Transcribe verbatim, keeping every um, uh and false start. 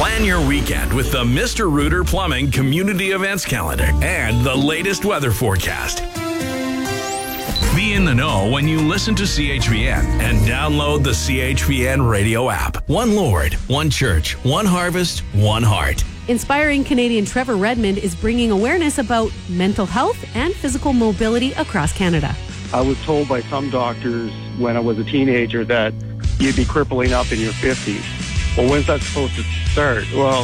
Plan your weekend with the Mister Rooter Plumbing Community Events Calendar and the latest weather forecast. Be in the know when you listen to C H V N and download the C H V N radio app. One Lord, one church, one harvest, one heart. Inspiring Canadian Trevor Redmond is bringing awareness about mental health and physical mobility across Canada. I was told by some doctors when I was a teenager that you'd be crippling up in your fifties. Well, when's that supposed to start? Well,